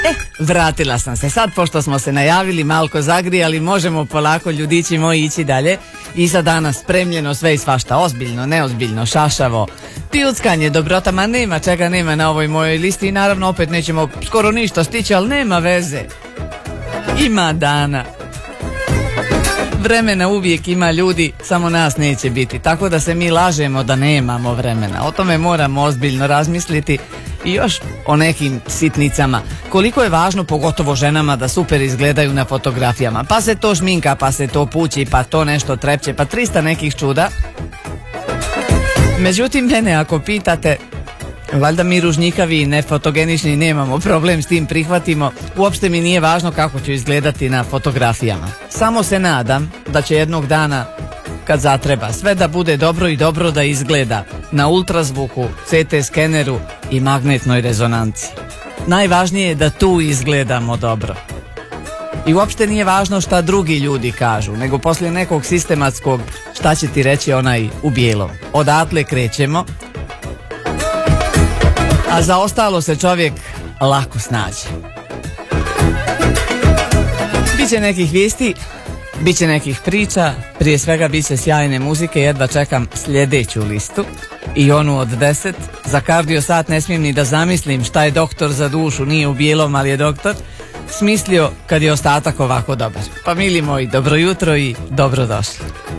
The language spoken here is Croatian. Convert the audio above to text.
Vratila sam se. Sad, pošto smo se najavili, malko zagrijali, možemo polako, ljudići moji, ići dalje. I za danas spremljeno sve i svašta, ozbiljno, neozbiljno, šašavo, pilckanje, dobrota, ma nema čega nema na ovoj mojoj listi i naravno opet nećemo skoro ništa stići, ali nema veze. Ima dana. Vremena uvijek ima, ljudi, samo nas neće biti, tako da se mi lažemo da nemamo vremena. O tome moramo ozbiljno razmisliti i još o nekim sitnicama. Koliko je važno, pogotovo ženama, da super izgledaju na fotografijama. Pa se to šminka, pa se to pući, pa to nešto trepće, pa 300 nekih čuda. Međutim, mene ako pitate, valjda mi ružnjikavi i nefotogenični nemamo problem s tim, prihvatimo. Uopšte mi nije važno kako ću izgledati na fotografijama. Samo se nadam da će jednog dana, kad zatreba, sve da bude dobro i dobro da izgleda na ultrazvuku, CT skeneru i magnetnoj rezonanci. Najvažnije je da tu izgledamo dobro. I uopšte nije važno šta drugi ljudi kažu, nego poslije nekog sistematskog šta će ti reći onaj u bijelom. Odatle krećemo, a za ostalo se čovjek lako snađe. Biće nekih vijesti, biće nekih priča, prije svega biće sjajne muzike, jedva čekam sljedeću listu i onu od 10. Za kardio sat ne smijem ni da zamislim šta je doktor za dušu, nije u bijelom, ali je doktor, smislio kad je ostatak ovako dobar. Pa mili moji, dobro jutro i dobrodošli.